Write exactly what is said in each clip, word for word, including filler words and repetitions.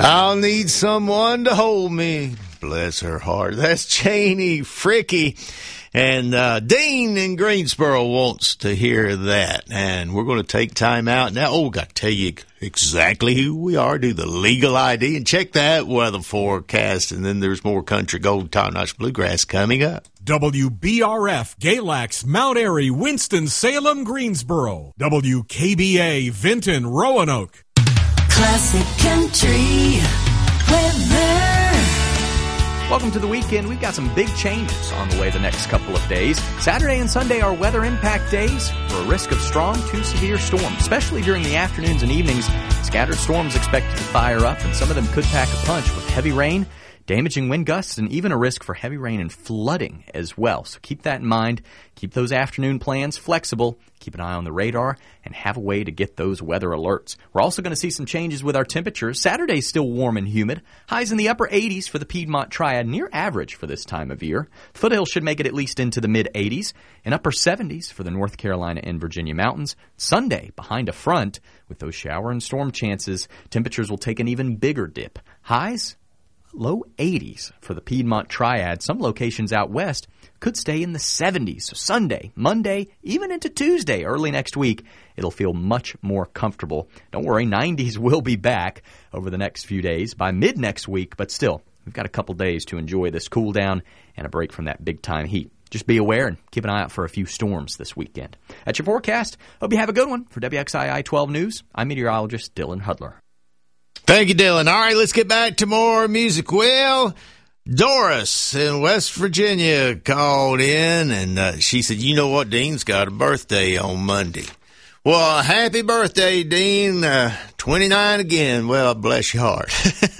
I'll need someone to hold me. Bless her heart. That's Janie Fricke. And uh, Dean in Greensboro wants to hear that. And we're going to take time out now. Oh, got to tell you exactly who we are. Do the legal I D and check that weather forecast. And then there's more country gold, top-notch bluegrass coming up. W B R F, Galax, Mount Airy, Winston-Salem, Greensboro. W K B A, Vinton, Roanoke. Classic country weather. Welcome to the weekend. We've got some big changes on the way the next couple of days. Saturday and Sunday are weather impact days for a risk of strong to severe storms, especially during the afternoons and evenings. Scattered storms expected to fire up, and some of them could pack a punch with heavy rain, damaging wind gusts, and even a risk for heavy rain and flooding as well. So keep that in mind. Keep those afternoon plans flexible. Keep an eye on the radar and have a way to get those weather alerts. We're also going to see some changes with our temperatures. Saturday's still warm and humid. Highs in the upper eighties for the Piedmont Triad, near average for this time of year. Foothills should make it at least into the mid-eighties, and upper seventies for the North Carolina and Virginia mountains. Sunday, behind a front, with those shower and storm chances, temperatures will take an even bigger dip. Highs low eighties for the Piedmont Triad. Some locations out west could stay in the seventies. So Sunday, Monday, even into Tuesday, early next week, it'll feel much more comfortable. Don't worry, nineties will be back over the next few days by mid next week, but still, we've got a couple days to enjoy this cool down and a break from that big time heat. Just be aware and keep an eye out for a few storms this weekend. That's your forecast. Hope you have a good one. For W X I I twelve News, I'm meteorologist Dylan Hudler. Thank you, Dylan. All right, let's get back to more music. Well, Doris in West Virginia called in, and uh, she said, you know what, Dean's got a birthday on Monday. Well, happy birthday, Dean. Uh, twenty-nine again. Well, bless your heart.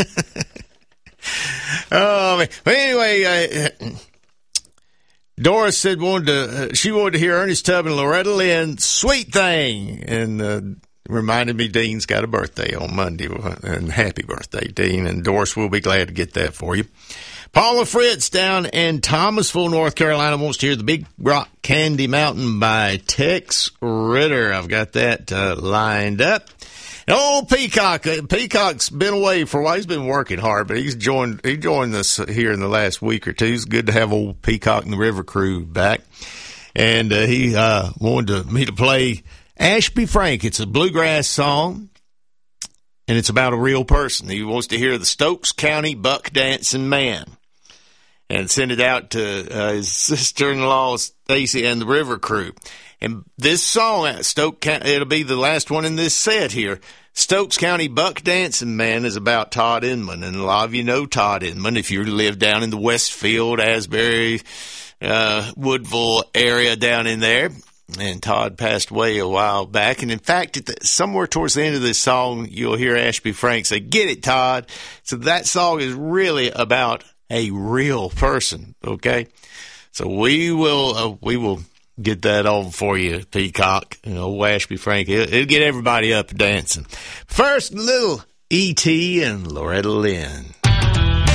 oh, but anyway, uh, Doris said wanted to, uh, she wanted to hear Ernest Tubb and Loretta Lynn, Sweet Thing, and uh, reminded me Dean's got a birthday on Monday, and happy birthday, Dean, and Doris will be glad to get that for you. Paula Fritz down in Thomasville, North Carolina wants to hear the Big Rock Candy Mountain by Tex Ritter. I've got that uh, lined up. And old Peacock, Peacock's been away for a while. He's been working hard, but he's joined, he joined us here in the last week or two. It's good to have old Peacock and the River Crew back. And uh, he uh, wanted to, me to play Ashby Frank. It's a bluegrass song, and it's about a real person. He wants to hear the Stokes County Buck Dancing Man, and send it out to uh, his sister-in-law, Stacy, and the River Crew. And this song, Stokes County, it'll be the last one in this set here. Stokes County Buck Dancing Man is about Todd Inman, and a lot of you know Todd Inman if you live down in the Westfield, Asbury, uh, Woodville area down in there. And Todd passed away a while back. And in fact, at the, somewhere towards the end of this song, you'll hear Ashby Frank say, "Get it, Todd." So that song is really about a real person. Okay. So we will, uh, we will get that on for you, Peacock. You know, Ashby Frank, it'll, it'll get everybody up dancing. First, little E T and Loretta Lynn.